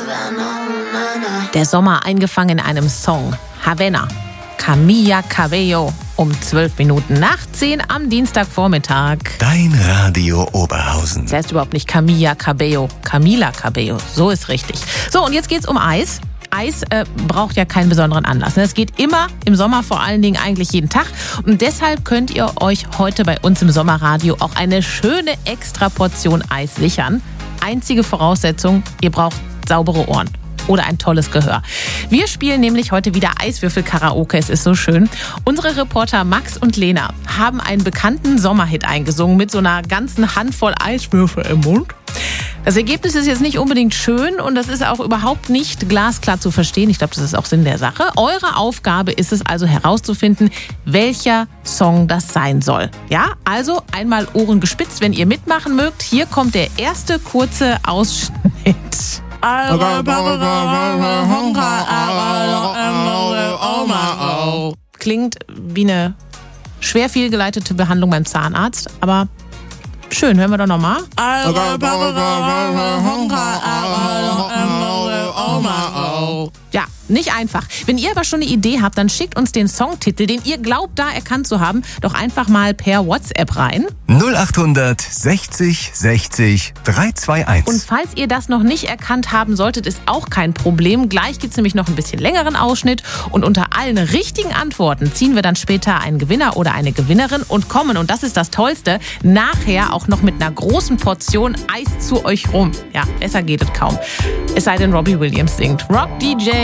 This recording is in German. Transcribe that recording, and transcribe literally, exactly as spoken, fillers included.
Der Sommer eingefangen in einem Song. Havana. Camila Cabello. Um zwölf Minuten nach zehn am Dienstagvormittag. Dein Radio Oberhausen. Das heißt überhaupt nicht Camila Cabello. Camila Cabello. So ist richtig. So, und jetzt geht's um Eis. Eis äh, braucht ja keinen besonderen Anlass. Es geht immer im Sommer, vor allen Dingen eigentlich jeden Tag. Und deshalb könnt ihr euch heute bei uns im Sommerradio auch eine schöne Extraportion Eis sichern. Einzige Voraussetzung, ihr braucht saubere Ohren. Oder ein tolles Gehör. Wir spielen nämlich heute wieder Eiswürfel-Karaoke. Es ist so schön. Unsere Reporter Max und Lena haben einen bekannten Sommerhit eingesungen mit so einer ganzen Handvoll Eiswürfel im Mund. Das Ergebnis ist jetzt nicht unbedingt schön und das ist auch überhaupt nicht glasklar zu verstehen. Ich glaube, das ist auch Sinn der Sache. Eure Aufgabe ist es also herauszufinden, welcher Song das sein soll. Ja, also einmal Ohren gespitzt, wenn ihr mitmachen mögt. Hier kommt der erste kurze Ausschnitt. Klingt wie eine schwer fehlgeleitete Behandlung beim Zahnarzt, aber schön, hören wir doch nochmal. Ja, nicht einfach. Wenn ihr aber schon eine Idee habt, dann schickt uns den Songtitel, den ihr glaubt, da erkannt zu haben, doch einfach mal per WhatsApp rein. null achthundert sechzig sechzig dreihunderteinundzwanzig. Und falls ihr das noch nicht erkannt haben solltet, ist auch kein Problem. Gleich gibt es nämlich noch ein bisschen längeren Ausschnitt. Und unter allen richtigen Antworten ziehen wir dann später einen Gewinner oder eine Gewinnerin und kommen, und das ist das Tollste, nachher auch noch mit einer großen Portion Eis zu euch rum. Ja, besser geht es kaum. Es sei denn, Robbie Williams singt. Rock D J.